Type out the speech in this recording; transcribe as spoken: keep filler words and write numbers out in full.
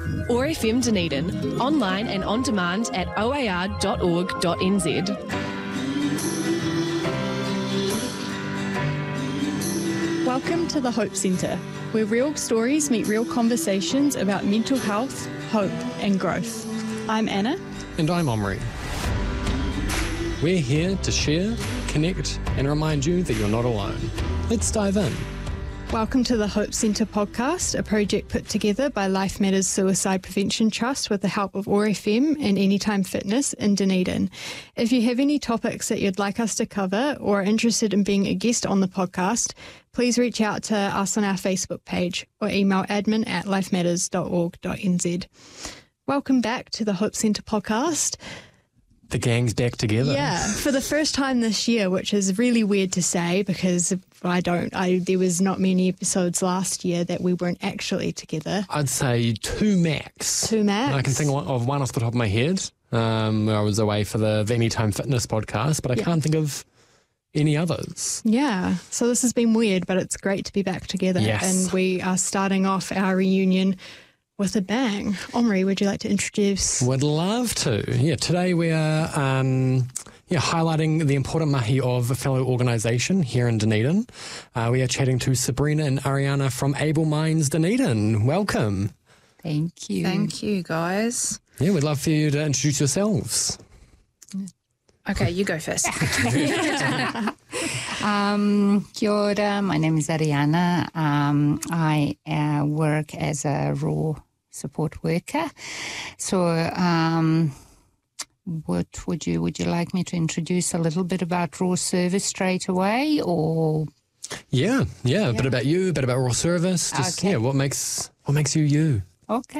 O R F M Dunedin, online and on demand at o a r dot org dot n z. Welcome to the Hope Centre, where real stories meet real conversations about mental health, hope and growth. I'm Anna. And I'm Omri. We're here to share, connect and remind you that you're not alone. Let's dive in. Welcome to the Hope Centre podcast, a project put together by Life Matters Suicide Prevention Trust with the help of O R F M and Anytime Fitness in Dunedin. If you have any topics that you'd like us to cover or are interested in being a guest on the podcast, please reach out to us on our Facebook page or email admin at lifematters dot org dot n z. Welcome back to the Hope Centre podcast. The gang's back together. Yeah, for the first time this year, which is really weird to say because I don't, I there was not many episodes last year that we weren't actually together. I'd say two max. Two max. I can think of one off the top of my head. Um, I was away for the, the Anytime Fitness podcast, but I yeah. can't think of any others. Yeah, so this has been weird, but it's great to be back together. Yes. And we are starting off our reunion with a bang. Omri, would you like to introduce? Would love to. Yeah, today we are um, yeah, highlighting the important mahi of a fellow organisation here in Dunedin. Uh, we are chatting to Sabrina and Ariana from Able Minds Dunedin. Welcome. Thank you. Thank you, guys. Yeah, we'd love for you to introduce yourselves. Okay, you go first. um, kia ora, my name is Ariana. Um, I uh, work as a raw support worker. So um, what would you would you like me to introduce a little bit about raw service straight away, or? Yeah, yeah, a Yeah. bit about you, a bit about raw service. Just Okay. yeah, what makes what makes you you? Okay.